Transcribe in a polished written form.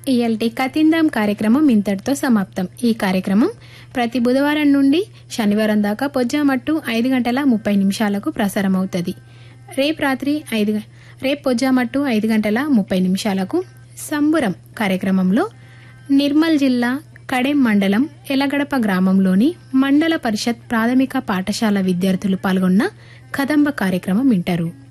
ఇయల్టి కతిందాం కార్యక్రమం ఇంతటితో సమాప్తం. ఈ కార్యక్రమం ప్రతి బుధవారం నుండి శనివారం దాకా పొజ్జామట్టు 5:30 ప్రసారమవుతుంది. రేపు పొజ్జామట్టు 5:30 సంబురం కార్యక్రమంలో నిర్మల్ జిల్లా కడెం మండలం ఎలగడప గ్రామంలోని మండల పరిషత్ ప్రాథమిక పాఠశాల విద్యార్థులు పాల్గొన్న కదంబ కార్యక్రమం వింటారు.